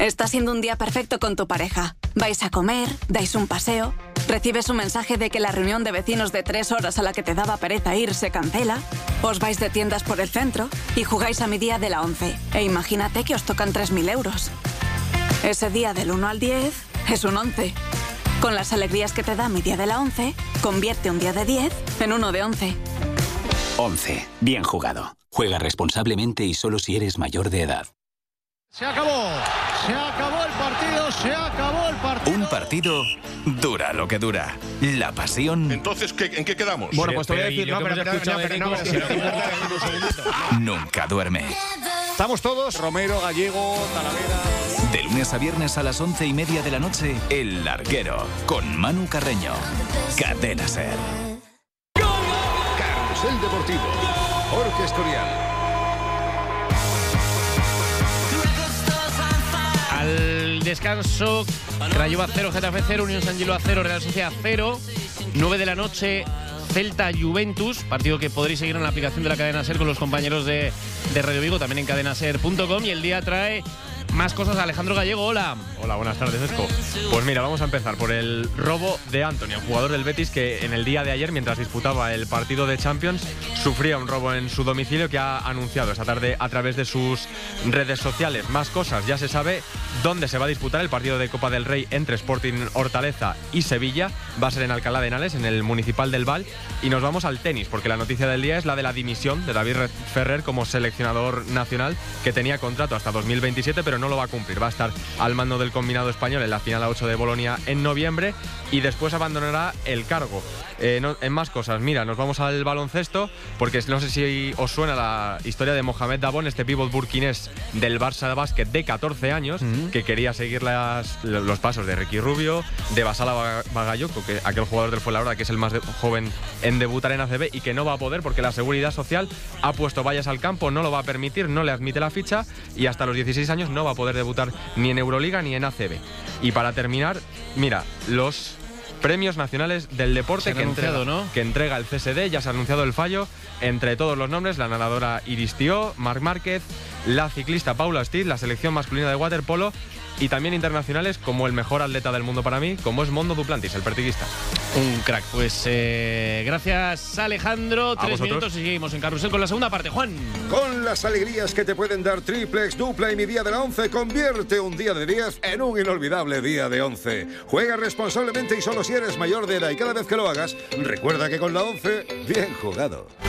Está siendo un día perfecto con tu pareja. Vais a comer, dais un paseo, recibes un mensaje de que la reunión de vecinos de 3 horas a la que te daba pereza ir se cancela, os vais de tiendas por el centro y jugáis a mi día de la 11. E imagínate que os tocan 3.000 euros. Ese día del 1 al 10 es un 11. Con las alegrías que te da mi día de la 11, convierte un día de 10 en uno de 11. 11. Bien jugado. Juega responsablemente y solo si eres mayor de edad. Se acabó el partido, se acabó el partido. Un partido dura lo que dura. La pasión. Entonces, ¿en qué quedamos? Bueno, pues te voy a decir, Nunca duerme. Estamos todos, Romero, Gallego, Talavera. De lunes a viernes a las 11:30 de la noche, El Larguero, con Manu Carreño. Cadena Ser. Carrusel Deportivo. Jorge Escorial. Al descanso, Craiova 0, Getafe 0, Unión San Gilo 0, Real Sociedad 0, 9 de la noche, Celta Juventus, partido que podréis seguir en la aplicación de la Cadena Ser con los compañeros de Radio Vigo, también en cadenaser.com, y el día trae más cosas. Alejandro Gallego, hola. Hola, buenas tardes, Esco. Pues mira, vamos a empezar por el robo de Antony, el jugador del Betis que en el día de ayer, mientras disputaba el partido de Champions, sufría un robo en su domicilio, que ha anunciado esta tarde a través de sus redes sociales. Más cosas, ya se sabe dónde se va a disputar el partido de Copa del Rey entre Sporting Hortaleza y Sevilla. Va a ser en Alcalá de Henares, en el Municipal del Val. Y nos vamos al tenis, porque la noticia del día es la de la dimisión de David Ferrer como seleccionador nacional, que tenía contrato hasta 2027, pero no lo va a cumplir. Va a estar al mando del combinado español en la final A8 de Bolonia en noviembre y después abandonará el cargo. En más cosas, mira, nos vamos al baloncesto, porque no sé si os suena la historia de Mohamed Dabón, este pívot burkinés del Barça de básquet de 14 años, que quería seguir los pasos de Ricky Rubio, de Basala Bagayoko, que aquel jugador del Fuenlabrada que es el más joven en debutar en ACB, y que no va a poder porque la Seguridad Social ha puesto vallas al campo, no lo va a permitir, no le admite la ficha, y hasta los 16 años no va a poder debutar ni en Euroliga ni en ACB. Y para terminar, mira, los Premios Nacionales del Deporte que entrega el CSD. Ya se ha anunciado el fallo. Entre todos los nombres, la nadadora Iris Tió, Marc Márquez, la ciclista Paula Stitt, la selección masculina de waterpolo, y también internacionales como el mejor atleta del mundo para mí, como es Mondo Duplantis, el pertiguista. Un crack. Pues gracias, Alejandro. 3 minutos y seguimos en Carrusel con la segunda parte. Juan. Con las alegrías que te pueden dar triplex, dupla y mi día de la 11, convierte un día de 10 en un inolvidable día de 11. Juega responsablemente y solo si eres mayor de edad, y cada vez que lo hagas, recuerda que con la 11, bien jugado.